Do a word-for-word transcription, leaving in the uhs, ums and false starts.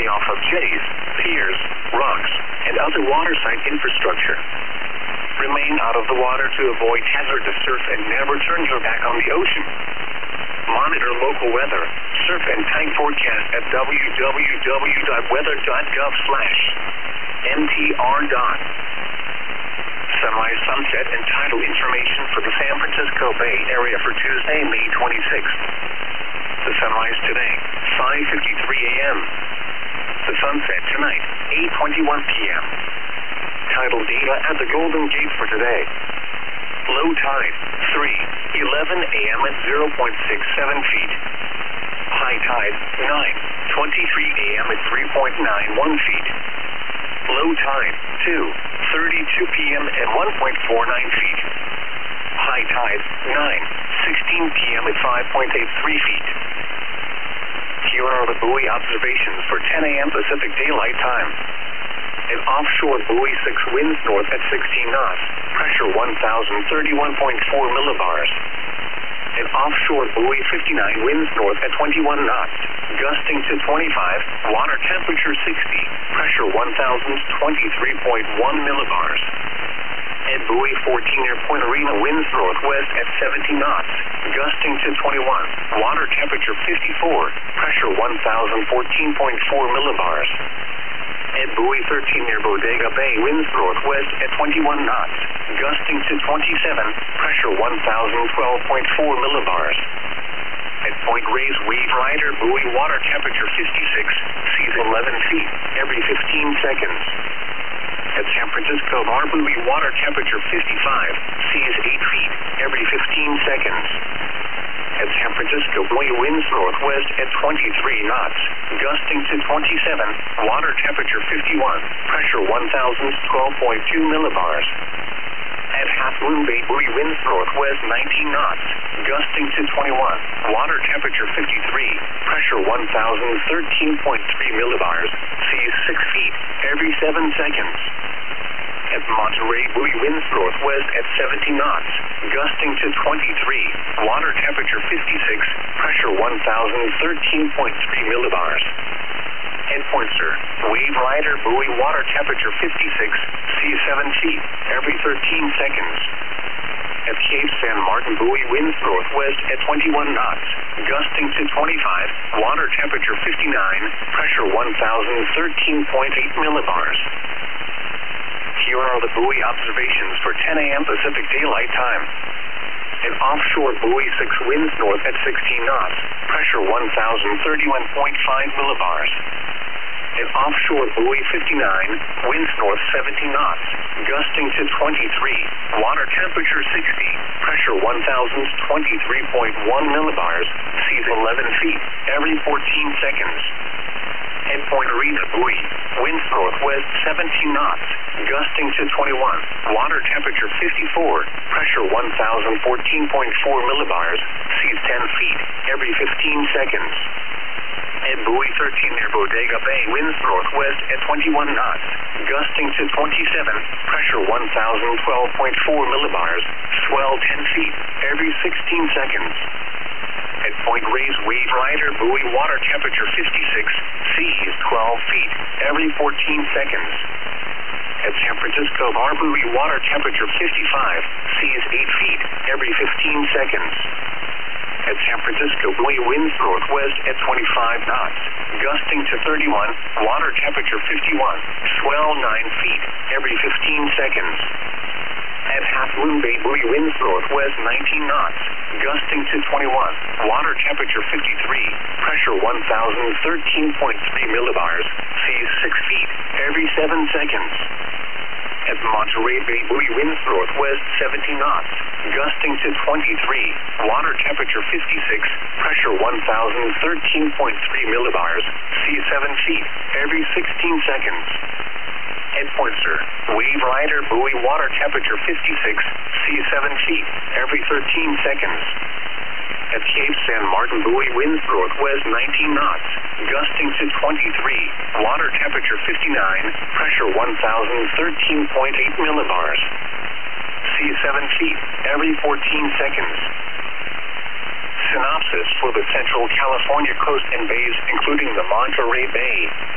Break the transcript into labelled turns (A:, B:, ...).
A: off of jetties, piers, rocks, and other waterside infrastructure. Remain out of the water to avoid hazardous surf and never turn your back on the ocean. Monitor local weather, surf and time forecast at w w w dot weather dot gov slash m t r dot. Sunrise, sunset, and tidal information for the San Francisco Bay Area for Tuesday, May twenty-sixth. The sunrise today, five fifty-three a m The sunset tonight, eight twenty-one p m Tidal data at the Golden Gate for today. Low tide, three eleven a m at zero point six seven feet. High tide, nine twenty-three a m at three point nine one feet. Low tide, two thirty-two p m at one point four nine feet. High tide, nine sixteen p m at five point eight three feet. Here are the buoy observations for ten a m Pacific Daylight Time. An offshore buoy six winds north at sixteen knots, pressure one thousand thirty-one point four millibars. An offshore buoy fifty-nine winds north at twenty-one knots, gusting to twenty-five, water temperature sixty, pressure one thousand twenty-three point one millibars. And buoy fourteen near Point Arena winds northwest at seventy knots, gusting to twenty-one, water temperature fifty-four, pressure one thousand fourteen point four millibars. And buoy thirteen near Bodega Bay winds northwest at twenty-one knots, gusting to twenty-seven, pressure one thousand twelve point four millibars. At Point Reyes Wave Rider buoy water temperature fifty-six, seas eleven feet, every fifteen seconds. At San Francisco Bar buoy water temperature fifty-five, seas eight feet, every fifteen seconds. At San Francisco buoy winds northwest at twenty-three knots, gusting to twenty-seven, water temperature fifty-one, pressure one thousand twelve point two millibars. At Half Moon Bay buoy winds northwest nineteen knots, gusting to twenty-one, water temperature fifty-three, pressure one thousand thirteen point three millibars, seas six feet, every seven seconds. At Monterey buoy winds northwest at seventy knots, gusting to twenty-three, water temperature fifty-six, pressure one thousand thirteen point three millibars. At Point Sur, Wave Rider buoy water temperature fifty-six, seas seven feet, every thirteen seconds. At Cape San Martin buoy winds northwest at twenty-one knots, gusting to twenty-five, water temperature fifty-nine, pressure one thousand thirteen point eight millibars. Here are the buoy observations for ten a m Pacific Daylight Time. An offshore buoy six winds north at sixteen knots, pressure one thousand thirty-one point five millibars. An offshore buoy fifty-nine, winds north seventeen knots, gusting to twenty-three, water temperature sixty, pressure one thousand twenty-three point one millibars, seas eleven feet, every fourteen seconds. At Point Arena buoy, winds northwest seventeen knots, gusting to twenty-one, water temperature fifty-four, pressure one thousand fourteen point four millibars, seas ten feet, every fifteen seconds. At buoy thirteen near Bodega Bay winds northwest at twenty-one knots, gusting to twenty-seven, pressure one thousand twelve point four millibars, swell ten feet, every sixteen seconds. At Point Reyes Wave Rider buoy water temperature fifty-six, seas twelve feet, every fourteen seconds. At San Francisco Bar buoy water temperature fifty-five, seas eight feet, every fifteen seconds. At San Francisco buoy winds northwest at twenty-five knots, gusting to thirty-one, water temperature fifty-one, swell nine feet, every fifteen seconds. At Half Moon Bay buoy winds northwest nineteen knots, gusting to twenty-one, water temperature fifty-three, pressure one thousand thirteen point three millibars, seas six feet, every seven seconds. At Monterey Bay buoy winds northwest seventy knots, gusting to twenty-three, water temperature fifty-six, pressure one thousand thirteen point three millibars, seas seven feet, every sixteen seconds. At Point Sur, Wave Rider buoy water temperature fifty-six, seas seven feet, every thirteen seconds. At Cape San Martin buoy winds northwest nineteen knots, gusting to twenty-three, water temperature fifty-nine, pressure one thousand thirteen point eight millibars. Seas seven feet, every fourteen seconds. Synopsis for the Central California coast and bays, including the Monterey Bay.